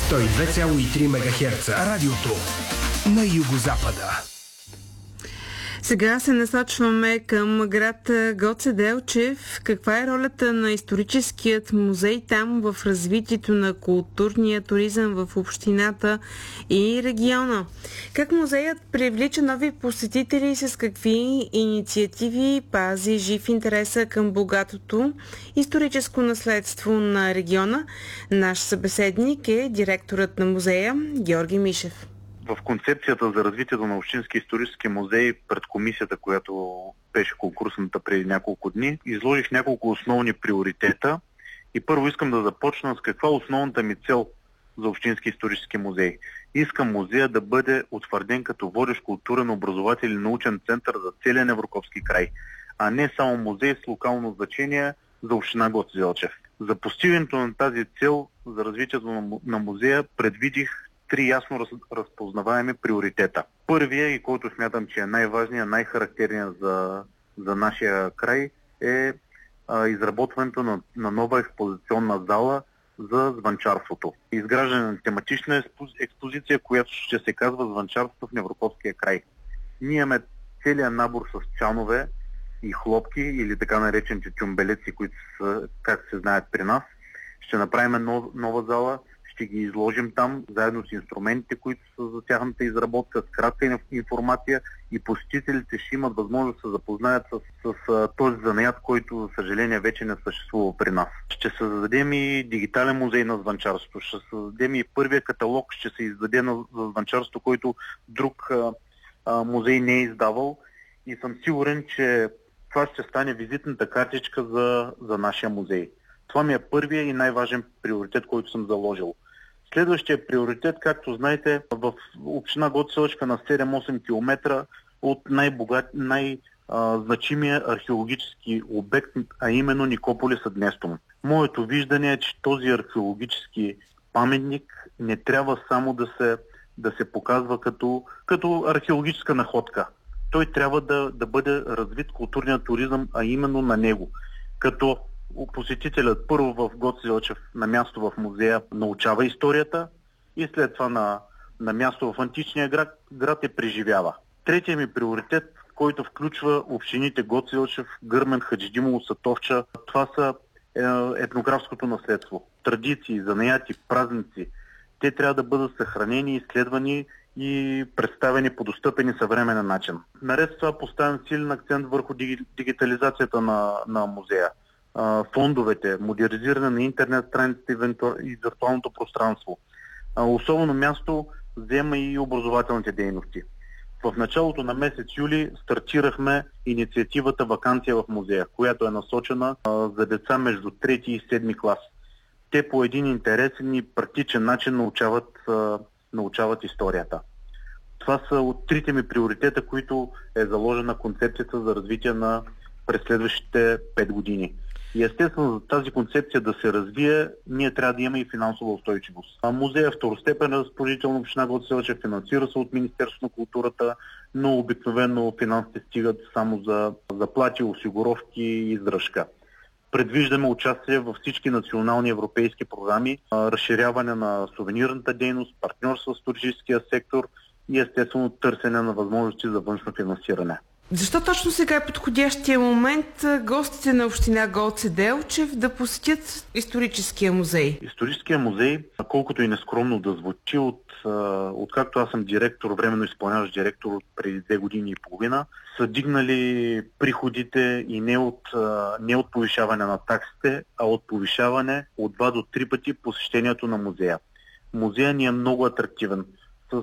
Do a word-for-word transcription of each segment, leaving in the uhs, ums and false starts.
сто и две цяло и три мегахерца. Радиото на югозапада. Сега се насочваме към град Гоце Делчев. Каква е ролята на историческият музей там в развитието на културния туризъм в общината и региона? Как музеят привлича нови посетители и с какви инициативи пази жив интереса към богатото историческо наследство на региона? Наш събеседник е директорът на музея Георги Мишев. В концепцията за развитието на Общински исторически музей пред комисията, която беше конкурсната преди няколко дни, изложих няколко основни приоритета и първо искам да започна с каква е основната ми цел за Общински исторически музей. Искам музея да бъде утвърден като водещ културен, образователен и научен център за целия Неврокопски край, а не само музей с локално значение за община Гоце Делчев. За постигането на тази цел за развитието на музея предвидих три ясно раз, разпознаваеми приоритета. Първия, и който смятам, че е най-важният, най-характерният за, за нашия край, е а, изработването на, на нова експозиционна зала за звънчарството. Изграждане на тематична експозиция, която ще се казва Звънчарство в Неврокопския край. Ние имаме целият набор с чанове и хлопки, или така наречените тюмбелеци, които са, как се знаят при нас. Ще направим нов, нова зала, ще ги изложим там, заедно с инструментите, които са за тяхната изработка, с кратка информация, и посетителите ще имат възможност да се запознаят с, с този занаят, който, за съжаление, вече не съществува при нас. Ще създадем и дигитален музей на звънчарството, ще създадем и първия каталог, ще се издаде на, за звънчарството, който друг а, а, музей не е издавал, и съм сигурен, че това ще стане визитната картичка за, за нашия музей. Това ми е първия и най-важен приоритет, който съм заложил. Следващия приоритет, както знаете, в община Гоце Делчев на седем-осем километра от най-богат, най-значимия археологически обект, а именно Никополис Днестон. Моето виждане е, че този археологически паметник не трябва само да се, да се показва като, като археологическа находка. Той трябва да, да бъде развит културният туризъм, а именно на него. Като посетителят първо в Гоце Делчев на място в музея научава историята и след това на, на място в античния град, град е преживява. Третия ми приоритет, който включва общините Гоце Делчев, Гърмен, Хаджидимово, Сатовча, това са е, етнографското наследство. Традиции, занаяти, празници. Те трябва да бъдат съхранени, изследвани и представени по достъпен и съвременен начин. Наред с това поставям силен акцент върху дигитализацията на, на музея. Фондовете, модернизиране на интернет страниците и виртуалното пространство. Особено място взема и образователните дейности. В началото на месец юли стартирахме инициативата Ваканция в музея, която е насочена за деца между трети и седми клас. Те по един интересен и практичен начин научават, научават историята. Това са от трите ми приоритета, които е заложена концепцията за развитие на през следващите пет години. И естествено, за тази концепция да се развие, ние трябва да имаме и финансова устойчивост. А музея второстепенен разпоредител на община Гоце Делчев, финансира се от Министерството на културата, но обикновено финансите стигат само за заплати, осигуровки и издръжка. Предвиждаме участие във всички национални европейски програми, разширяване на сувенирната дейност, партньорство с туристическия сектор и естествено търсене на възможности за външно финансиране. Защо точно сега е подходящия момент гостите на община Гоце Делчев да посетят историческия музей? Историческия музей, колкото и нескромно да звучи, от, откакто аз съм директор, временно изпълняващ директор от преди две години и половина, са дигнали приходите и не от, не от повишаване на таксите, а от повишаване от два до три пъти посещението на музея. Музея ни е много атрактивен, с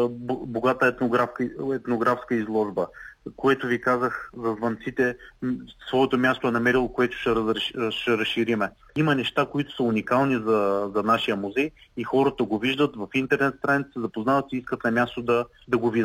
богата етнографска, етнографска изложба, което ви казах за звънците, своето място е намерило, което ще, разреш, ще разшириме. Има неща, които са уникални за, за нашия музей и хората го виждат в интернет страница, запознават и искат на място да, да го видят.